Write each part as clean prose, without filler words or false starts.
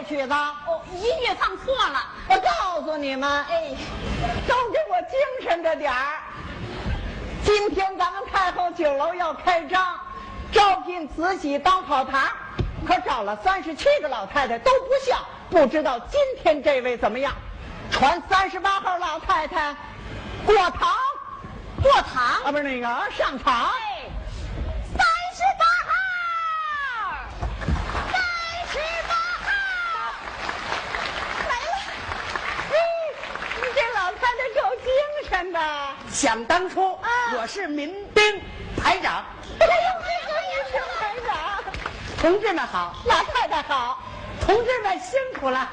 曲子？ 哦，音乐放错了。 我告诉你们， 哎， 都给我精神着点儿。今天咱们太后酒楼要开张，招聘慈禧当跑堂，可找了37个老太太都不像，不知道今天这位怎么样？传38号老太太过堂， 过堂啊，不是那个上场。 哎，38号来了。 你这老太太够精神的。 想当初，我是民兵排长。 哎呦，民兵排长， 同志们好， 老太太好。 同志们辛苦了。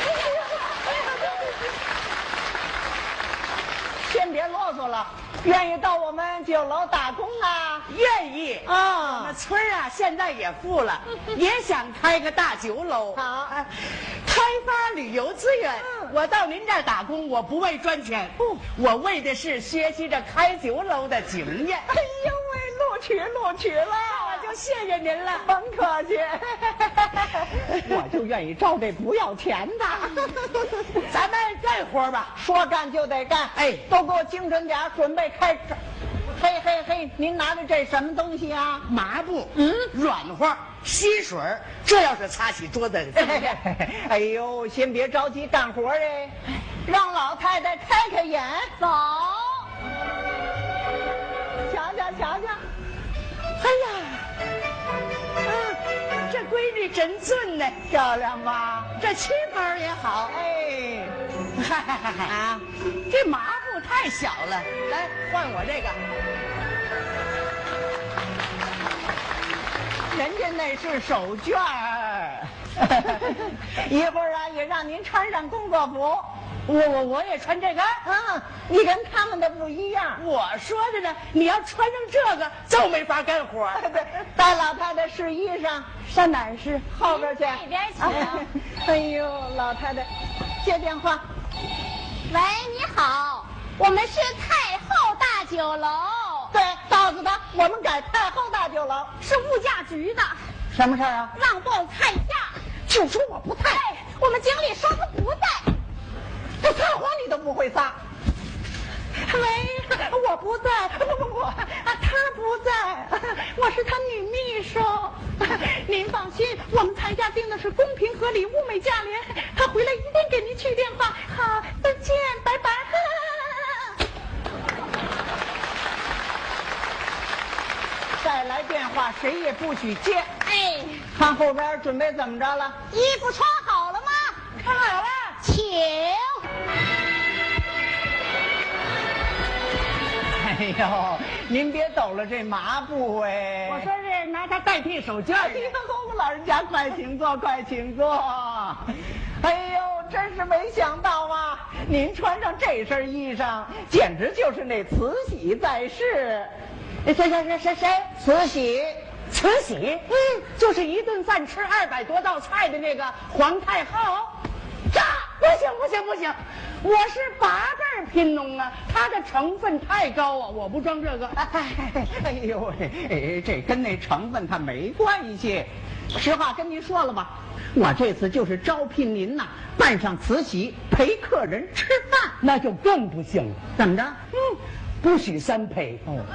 先别啰嗦了，愿意到我们酒楼打工啊？ 愿意啊那村儿啊，现在也富了，也想开个大酒楼。 好开发旅游资源。我到您这儿打工，我不为赚钱，我为的是学习着开酒楼的经验。 哎呦喂，录取了， 我就谢谢您了。 甭客气。我就愿意招这不要钱的。 咱们干活吧， 说干就得干。 哎都给我精神点，准备开始。嘿嘿嘿，您拿着这什么东西啊？ 麻布，软和，吸水，这要是擦洗桌子怎么样？ 哎呦，先别着急干活哎，让老太太开开眼。 走， 瞧瞧瞧瞧， 哎呀，这闺女真俊呢， 漂亮吧？ 这旗袍也好。 哎， 啊，这麻布太小了，来换我这个。 人家那是手绢儿。一会儿啊，也让您穿上工作服。 我也穿这个。 你跟他们的不一样。 我说着呢，你要穿上这个就没法干活。 对，带老太太试衣裳，上哪儿试？后边去。 那边请。 哎呦，老太太，接电话。 喂，你好，我们是太后大酒楼。 对，告诉他我们改太后大酒楼。 是物价局的， 什么事儿啊？ 让报菜价。 就说我不在。 哎，我们经理说他不在。 他撒谎你都不会撒。喂，我不在，不，他不在，我是他女秘书。您放心，我们菜价定的是公平合理、物美价廉。他回来一定给您去电话。好，再见，拜拜。再来电话，谁也不许接。 哎， 看后边准备怎么着了？ 衣服穿好了吗？ 看好了， 请。 哎呦，您别抖了这麻布哎！ 我说是拿它代替手绢。 哎呦，老人家快请坐，快请坐。哎呦，真是没想到啊！您穿上这身衣裳，简直就是那慈禧在世。谁？慈禧。 慈禧，就是一顿饭吃200多道菜的那个皇太后。不行，我是8辈贫农啊，它的成分太高啊，我不装这个。 哎呦喂，这跟那成分它没关系。实话跟您说了吧，我这次就是招聘您呐，扮上慈禧陪客人吃饭。 那就更不行了。 怎么着？ 不许3陪。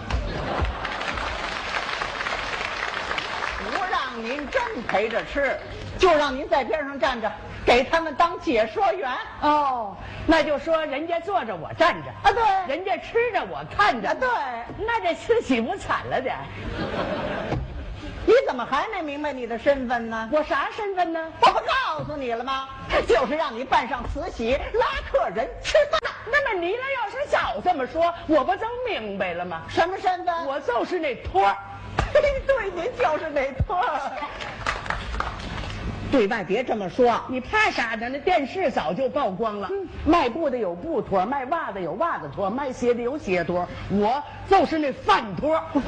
不让您真陪着吃，就让您在边上站着，给他们当解说员。 那就说人家坐着我站着啊，对， 人家吃着我看着。 对， 那这慈禧不惨了点？ 你怎么还没明白你的身份呢？ 我啥身份呢？ 我不告诉你了吗？就是让你扮上慈禧拉客人吃饭。 那么你要是早这么说，我不就明白了吗？ 什么身份？ 我就是那托儿。 对，您就是那托儿。对外别这么说， 你怕啥呢？那电视早就曝光了。卖布的有布托，卖袜子有袜子托，卖鞋的有鞋托，我就是那饭托。 我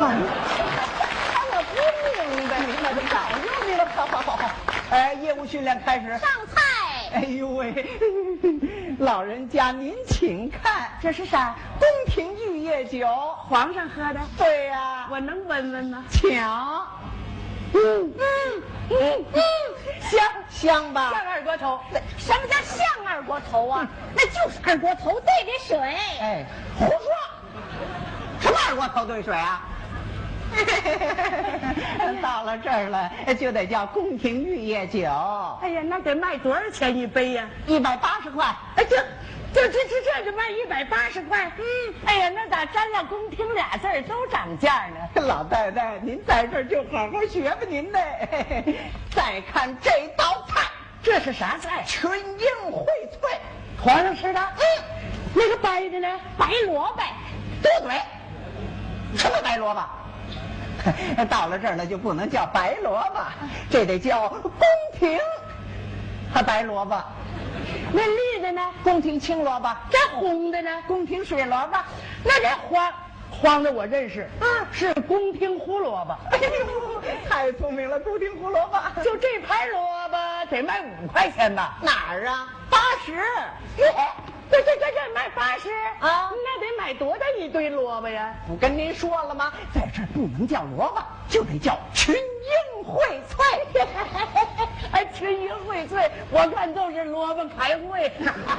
不明白，那就告诉你了。好。业务训练开始。 上菜。 哎呦喂，老人家您请看， 这是啥？ 宫廷玉液酒， 皇上喝的。 对呀， 我能闻闻吗？ 请。 香吧？ 像二锅头。 什么叫像二锅头啊？那就是二锅头兑的水。 哎，胡说！什么二锅头兑水啊？到了这儿了，就得叫宫廷玉液酒。 哎呀，那得卖多少钱一杯呀 ？180块。 哎，这就卖180块。哎呀，那咋沾了宫廷俩字儿都涨价呢？ 老太太，您在这儿就好好学吧您的。再看这道菜， 这是啥菜？ 群英荟萃， 皇上吃的。那个白的呢？ 白萝卜。 多嘴。什么白萝卜？到了这儿了就不能叫白萝卜，这得叫宫廷白萝卜。 那绿的呢？ 宫廷青萝卜。 这红的呢？ 宫廷水萝卜。 那这黄的我认识，是宫廷胡萝卜。 哎呦，太聪明了，宫廷胡萝卜。 就这盘萝卜得卖5块钱吧？ 哪儿啊？80。 这卖80 啊？ 那得买多大一堆萝卜呀？ 不跟您说了吗？在这儿不能叫萝卜，就得叫群英荟萃。 还群英荟萃，我看都是萝卜开会。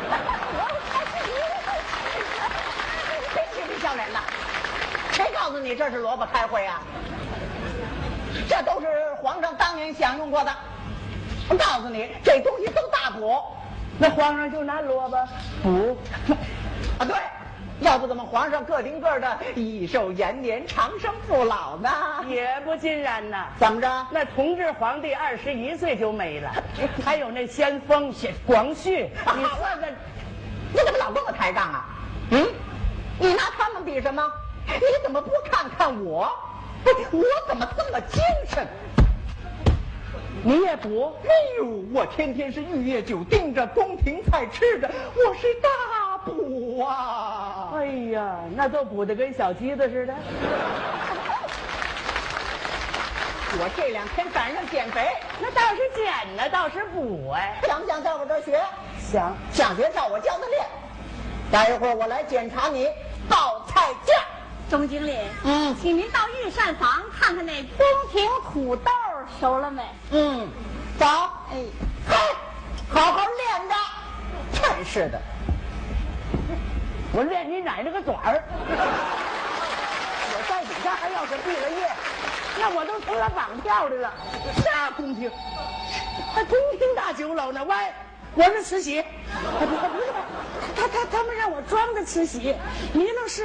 真是不笑脸的！谁告诉你这是萝卜开会啊？这都是皇上当年享用过的。我告诉你，这东西都大补。 那皇上就拿萝卜补啊？对，要不怎么皇上个顶个的益寿延年、长生不老呢？ 也不尽然呐。 怎么着？ 那同治皇帝21岁就没了，还有那先锋广旭，你算算， 你怎么老跟我抬杠啊？你拿他们比什么？你怎么不看看我？我怎么这么精神？ 你也补？ 哎呦，我天天是玉液酒盯着，宫廷菜吃着，我是大补啊！ 哎呀，那都补得跟小鸡子似的。 我这2天赶上减肥， 那倒是减呢，倒是补哎。 想不想在我这儿学？ 想学照我教的练。待一会儿我来检查你报菜价。 钟经理，请您到御膳房看看那宫廷土豆熟了没？ 走。哎，好好练着。真是的， 我练你奶奶个短儿！我在底下还要是毕了业，那我都成了绑票的了。啥宫廷？还宫廷大酒楼呢？喂，我是慈禧。不是，他们让我装的慈禧，你那是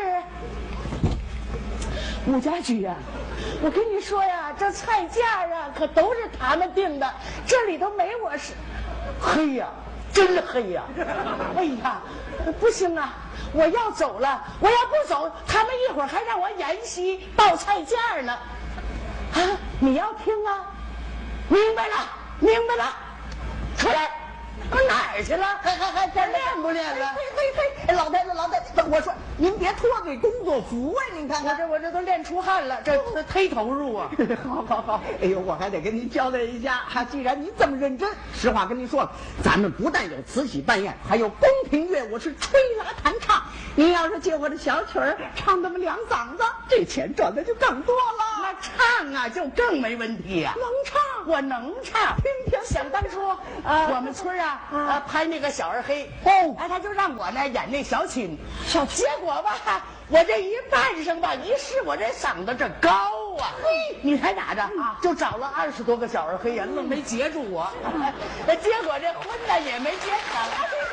武家驹呀。我跟你说呀，这菜价啊可都是他们定的，这里头没我是。黑呀，真黑呀！哎呀，不行啊，我要走了，我要不走，他们一会儿还让我沿袭报菜价呢。啊，你要听啊？明白了，出来。我哪儿去了？还练不练了？ 嘿，老太太，我说您别脱嘴工作服啊！您看看， 我这都练出汗了，这忒投入啊！ 好，哎呦，我还得跟您交代一下，既然您这么认真，实话跟您说了，咱们不但有慈禧办宴，还有宫廷乐，我是吹拉弹唱。您要是借我这小曲儿唱那么2嗓子，这钱赚的就更多了。 那唱啊，就更没问题呀。 能唱， 我能唱。想当初，我们村拍那个小二黑，他就让我呢演那小青，结果吧，我这一扮上吧，一试我这嗓子这高啊，你猜咋着？就找了20多个小二黑人，愣没截住我，结果这婚呢也没结成。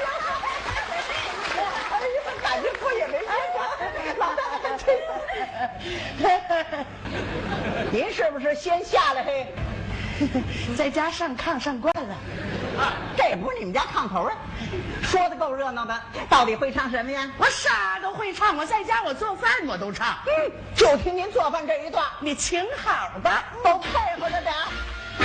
哎呀，感觉婚也没结成，老大爷真。您是不是先下来嘿？ 在家上炕上惯了， 这不是你们家炕头啊？说的够热闹的，到底会唱什么呀？ 我啥都会唱，我在家我做饭我都唱。 就听您做饭这一段， 你请好吧， 都配合着点儿。